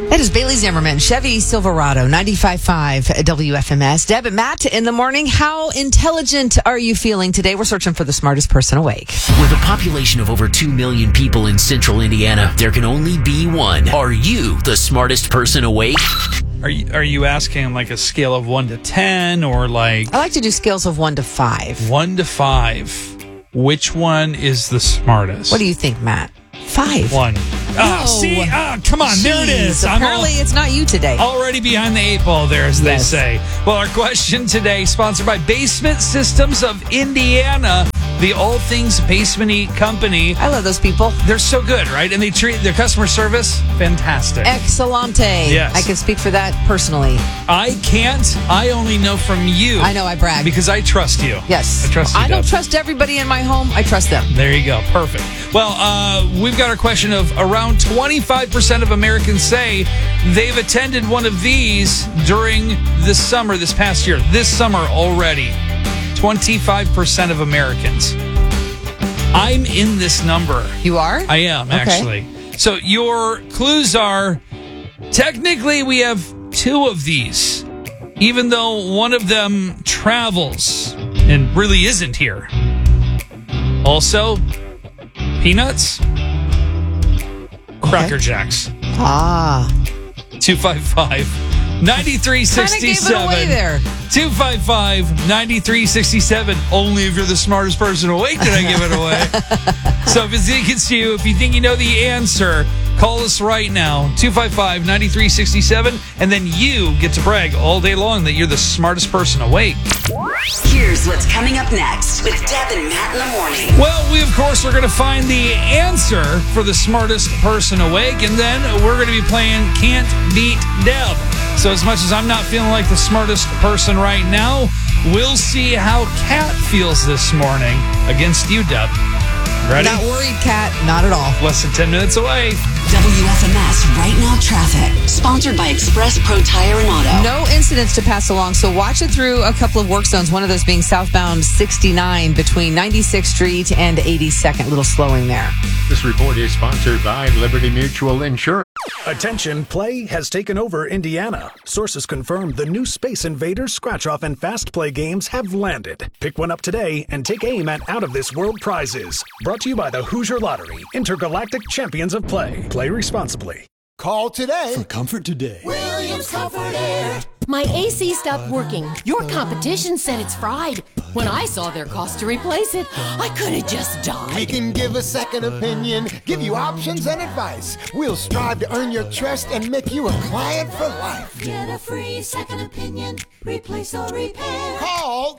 That is Bailey Zimmerman, Chevy Silverado, 95.5 WFMS. Deb and Matt in the morning. How intelligent are you feeling today? We're searching for the smartest person awake. With a population of over 2 million people in central Indiana, there can only be one. Are you the smartest person awake? Are you asking like a scale of 1 to 10 or like... I like to do scales of 1 to 5. 1 to 5. Which one is the smartest? What do you think, Matt? 5. 1. Come on, there it is. Apparently, it's not you today. Already behind the 8 ball there, as they say. Well, our question today, sponsored by Basement Systems of Indiana, the all things basement-y company. I love those people. They're so good, right? And they treat their customer service fantastic. Excellente. Yes. I can speak for that personally. I can't. I only know from you. I know, I brag. Because I trust you. Yes. I trust you, I don't Deb. trust everybody in my home. I trust them. There you go. Perfect. Well, we've got our question of around 25% of Americans say they've attended one of these during this summer, this past year. This summer already. 25% of Americans. I'm in this number. You are? I am, Okay. actually. So your clues are, technically we have 2 of these, even though one of them travels and really isn't here. Also, peanuts, Cracker Jacks. 255-9367. Kind of gave it away there. 255-9367. Only if you're the smartest person awake did I give it away. So if it's you, if you think you know the answer, call us right now. 255-9367. And then you get to brag all day long that you're the smartest person awake. Here's what's coming up next with Deb and Matt in the morning. Well, we, of course, are going to find the answer for the smartest person awake. And then we're going to be playing Can't Beat Deb. So as much as I'm not feeling like the smartest person right now, we'll see how Kat feels this morning against you, Deb. Ready? Not worried, Kat. Not at all. Less than 10 minutes away. WFMS Right Now Traffic. Sponsored by Express Pro Tire and Auto. No incidents to pass along, so watch it through a couple of work zones. One of those being southbound 69 between 96th Street and 82nd. A little slowing there. This report is sponsored by Liberty Mutual Insurance. Attention, play has taken over Indiana. Sources confirm the new Space Invaders, Scratch Off, and Fast Play games have landed. Pick one up today and take aim at out-of-this-world prizes. Brought to you by the Hoosier Lottery, Intergalactic Champions of Play. Play responsibly. Call today for comfort today. Williams Comfort Air. My AC stopped working. Your competition said it's fried. When I saw their cost to replace it, I could have just died. We can give a second opinion, give you options and advice. We'll strive to earn your trust and make you a client for life. Get a free second opinion, replace or repair. Call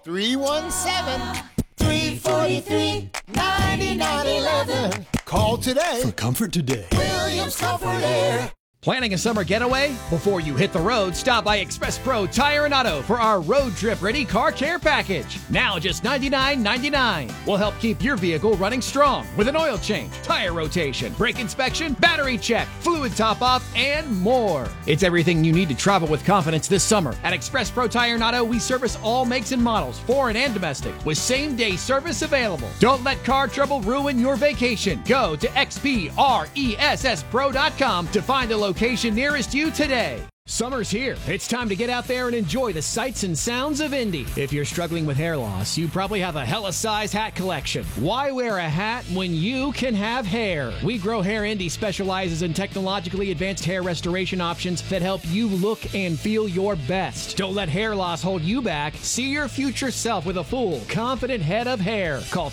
317-343-9911. Call today for comfort today. Williams Comfort Air. Planning a summer getaway? Before you hit the road, stop by Express Pro Tire and Auto for our road trip ready car care package. Now just $99.99. We'll help keep your vehicle running strong with an oil change, tire rotation, brake inspection, battery check, fluid top off, and more. It's everything you need to travel with confidence this summer. At Express Pro Tire and Auto, we service all makes and models, foreign and domestic, with same-day service available. Don't let car trouble ruin your vacation. Go to xpresspro.com to find a location nearest you today. Summer's here. It's time to get out there and enjoy the sights and sounds of Indy. If you're struggling with hair loss, you probably have a hella size hat collection. Why wear a hat when you can have hair? We Grow Hair Indy specializes in technologically advanced hair restoration options that help you look and feel your best. Don't let hair loss hold you back. See your future self with a full, confident head of hair. Call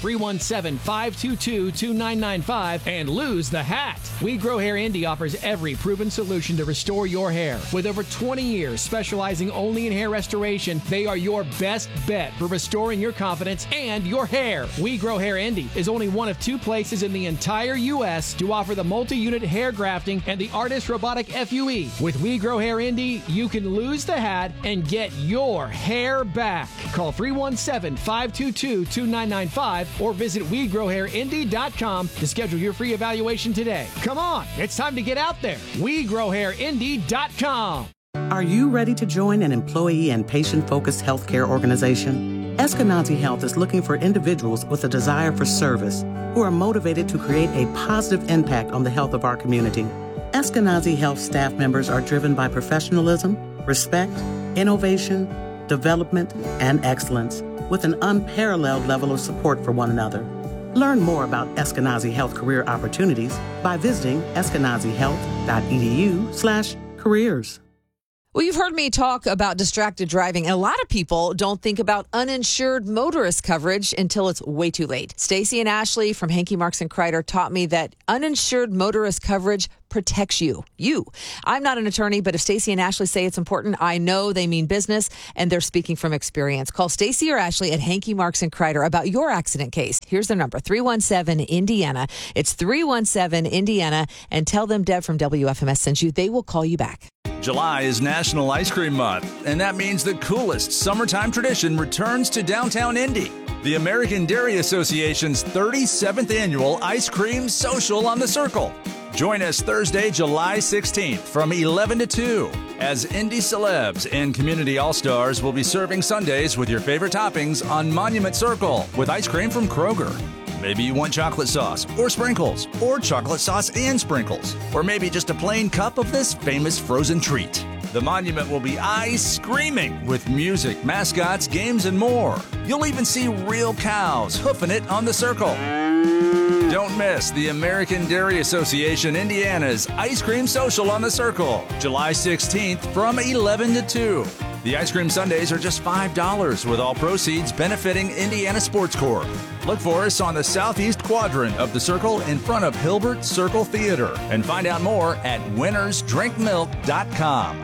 317-522-2995 and lose the hat. We Grow Hair Indy offers every proven solution to restore your hair. With over 20 years specializing only in hair restoration, they are your best bet for restoring your confidence and your hair. We Grow Hair Indy is only one of 2 places in the entire U.S. to offer the multi-unit hair grafting and the Artist Robotic FUE. With We Grow Hair Indy, you can lose the hat and get your hair back. Call 317-522-2995 or visit WeGrowHairIndy.com to schedule your free evaluation today. Come on, it's time to get out there. WeGrowHairIndy.com. Are you ready to join an employee and patient-focused healthcare organization? Eskenazi Health is looking for individuals with a desire for service who are motivated to create a positive impact on the health of our community. Eskenazi Health staff members are driven by professionalism, respect, innovation, development, and excellence, with an unparalleled level of support for one another. Learn more about Eskenazi Health career opportunities by visiting eskenazihealth.edu/careers. Well, you've heard me talk about distracted driving, and a lot of people don't think about uninsured motorist coverage until it's way too late. Stacy and Ashley from Hankey Marks and Kreider taught me that uninsured motorist coverage protects you. I'm not an attorney, but if Stacy and Ashley say it's important, I know they mean business, and they're speaking from experience. Call Stacy or Ashley at Hankey Marks and Kreider about your accident case. Here's their number, 317-INDIANA. It's 317-INDIANA, and tell them Deb from WFMS sent you. They will call you back. July is National Ice Cream Month, and that means the coolest summertime tradition returns to downtown Indy. The American Dairy Association's 37th annual Ice Cream Social on the Circle. Join us Thursday, July 16th from 11 to 2 as Indy celebs and community all-stars will be serving sundaes with your favorite toppings on Monument Circle with ice cream from Kroger. Maybe you want chocolate sauce or sprinkles, or chocolate sauce and sprinkles, or maybe just a plain cup of this famous frozen treat. The Monument will be ice screaming with music, mascots, games, and more. You'll even see real cows hoofing it on the circle. Don't miss the American Dairy Association Indiana's Ice Cream Social on the Circle, July 16th from 11 to 2. The ice cream sundaes are just $5 with all proceeds benefiting Indiana Sports Corp. Look for us on the southeast quadrant of the Circle in front of Hilbert Circle Theater and find out more at winnersdrinkmilk.com.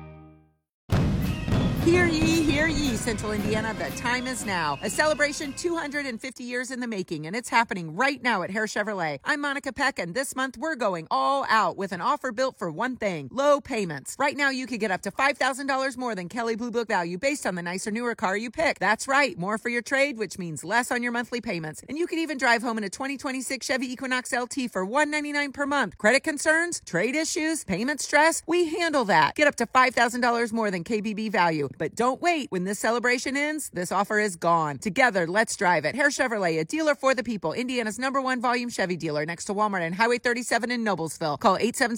Hear ye, Central Indiana, the time is now. A celebration 250 years in the making, and it's happening right now at Hare Chevrolet. I'm Monica Peck, and this month we're going all out with an offer built for one thing, low payments. Right now you could get up to $5,000 more than Kelley Blue Book value based on the nicer, newer car you pick. That's right, more for your trade, which means less on your monthly payments. And you could even drive home in a 2026 Chevy Equinox LT for $199 per month. Credit concerns, trade issues, payment stress, we handle that. Get up to $5,000 more than KBB value. But don't wait. When this celebration ends, this offer is gone. Together, let's drive it. Hare Chevrolet, a dealer for the people. Indiana's #1 volume Chevy dealer next to Walmart and Highway 37 in Noblesville. Call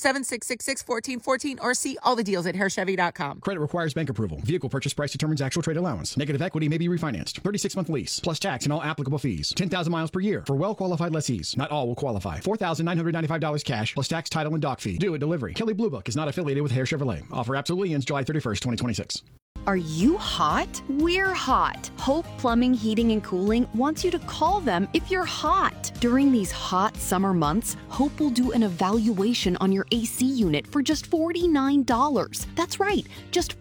877-666-1414 or see all the deals at harechevy.com. Credit requires bank approval. Vehicle purchase price determines actual trade allowance. Negative equity may be refinanced. 36-month lease, plus tax and all applicable fees. 10,000 miles per year for well-qualified lessees. Not all will qualify. $4,995 cash, plus tax, title, and dock fee. Due at delivery. Kelley Blue Book is not affiliated with Hare Chevrolet. Offer absolutely ends July 31st, 2026. Are you hot? We're hot. Hope Plumbing, Heating, and Cooling wants you to call them if you're hot. During these hot summer months, Hope will do an evaluation on your AC unit for just $49. That's right, just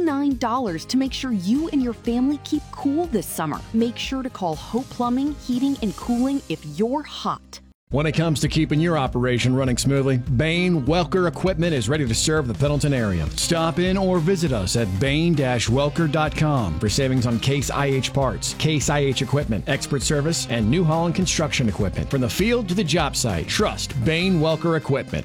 $49 to make sure you and your family keep cool this summer. Make sure to call Hope Plumbing, Heating, and Cooling if you're hot. When it comes to keeping your operation running smoothly, Bain Welker Equipment is ready to serve the Pendleton area. Stop in or visit us at bain-welker.com for savings on Case IH parts, Case IH equipment, expert service, and New Holland construction equipment. From the field to the job site, trust Bain Welker Equipment.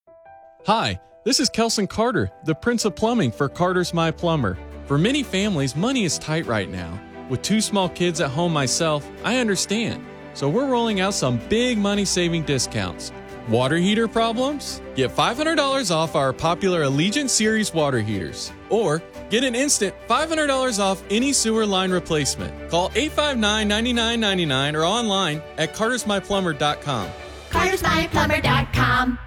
Hi, this is Kelson Carter, the Prince of Plumbing for Carter's My Plumber. For many families, money is tight right now. With 2 small kids at home myself, I understand. So we're rolling out some big money-saving discounts. Water heater problems? Get $500 off our popular Allegiant Series water heaters. Or get an instant $500 off any sewer line replacement. Call 859-9999 or online at cartersmyplumber.com. cartersmyplumber.com.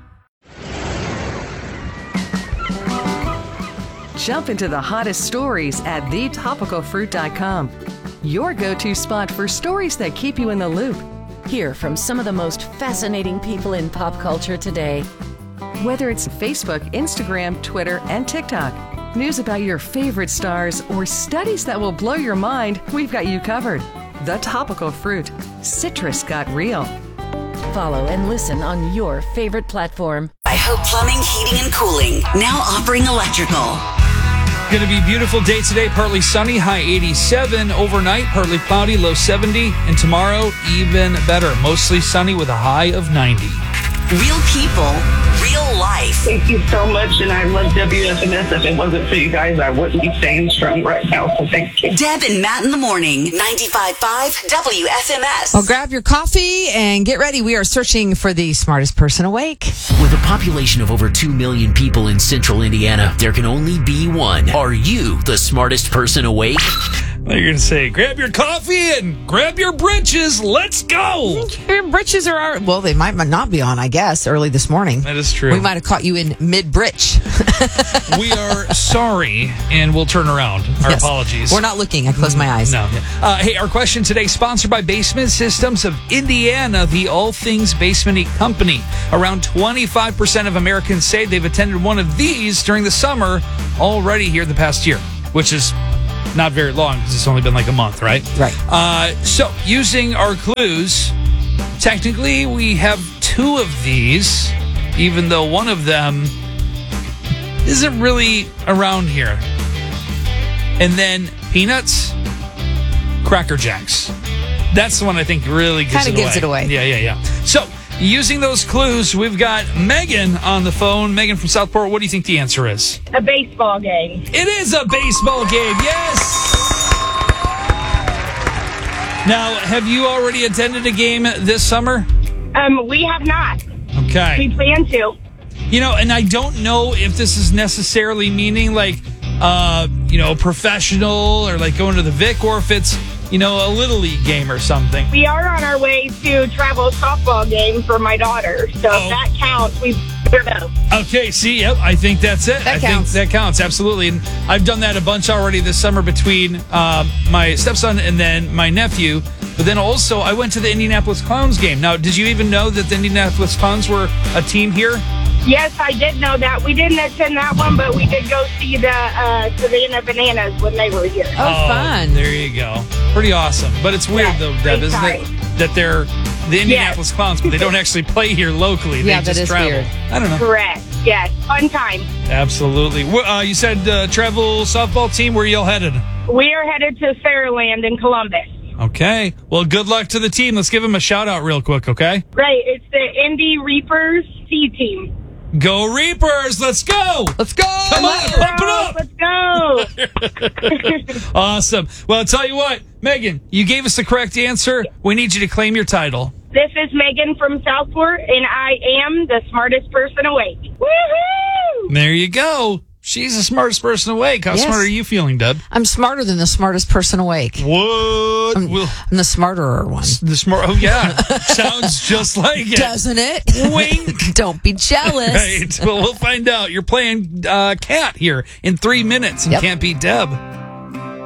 Jump into the hottest stories at thetopicalfruit.com. Your go-to spot for stories that keep you in the loop. Hear from some of the most fascinating people in pop culture today. Whether it's Facebook, Instagram, Twitter, and TikTok, news about your favorite stars, or studies that will blow your mind, we've got you covered. The Topical Fruit. Citrus got real. Follow and listen on your favorite platform. I Hope Plumbing, Heating, and Cooling, now offering electrical. Going to be a beautiful day today. Partly sunny, high 87. Overnight, partly cloudy, low 70. And tomorrow, even better. Mostly sunny with a high of 90. Real people, real life. Thank you so much, and I love WFMS. If it wasn't for you guys, I wouldn't be staying strong right now, so thank you. Deb and Matt in the morning, 95.5 WFMS. Well, grab your coffee and get ready. We are searching for the smartest person awake. With a population of over 2 million people in central Indiana, there can only be one. Are you the smartest person awake? Well, you're going to say, grab your coffee and grab your britches. Let's go. Your britches are, well, they might not be on, I guess, early this morning. That is true. We might have caught you in mid-britch. We are sorry, and we'll turn around. Our apologies. We're not looking. I closed my eyes. No. Hey, our question today, sponsored by Basement Systems of Indiana, the all things basement company. Around 25% of Americans say they've attended one of these during the summer already here the past year, which is not very long because it's only been like a month, right? Right. So, using our clues, technically we have 2 of these, even though one of them isn't really around here. And then Peanuts, Cracker Jacks. That's the one I think really gives it away. Yeah. So, using those clues, we've got Megan on the phone. Megan from Southport, what do you think the answer is? A baseball game. It is a baseball game, yes! Now, have you already attended a game this summer? We have not. Okay. We plan to. You know, and I don't know if this is necessarily meaning like, professional or like going to the Vic, or if it's, a Little League game or something. We are on our way to travel softball game for my daughter. So if that counts, we better go. Okay, see, yep, I think that's it. I think that counts, absolutely. And I've done that a bunch already this summer between my stepson and then my nephew. But then also, I went to the Indianapolis Clowns game. Now, did you even know that the Indianapolis Clowns were a team here? Yes, I did know that. We didn't attend that one, but we did go see the Savannah Bananas when they were here. Oh, fun. There you go. Pretty awesome. But it's weird, though, Deb, isn't it? That they're the Indianapolis Clowns, but they don't actually play here locally. They just travel. Weird. I don't know. Correct. Yes. Fun time. Absolutely. You said travel softball team. Where are y'all headed? We are headed to Fairland in Columbus. Okay. Well, good luck to the team. Let's give them a shout out real quick, okay? Right. It's the Indy Reapers C team. Go Reapers! Let's go! Let's go! Come on, pump it up! Let's go! Awesome. Well, I'll tell you what, Megan, you gave us the correct answer. We need you to claim your title. This is Megan from Southport, and I am the smartest person awake. Woohoo! There you go. She's the smartest person awake. How smart are you feeling, Deb? I'm smarter than the smartest person awake. What? I'm the smarterer one. Oh, yeah. Sounds just like it. Doesn't it? Wink. Don't be jealous. Right. Well, we'll find out. You're playing Cat here in 3 minutes and Can't Beat Deb.